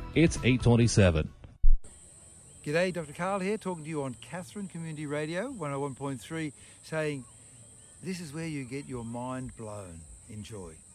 It's 8:27. G'day, Dr. Carl here, talking to you on Catherine Community Radio, 101.3, saying this is where you get your mind blown. Enjoy.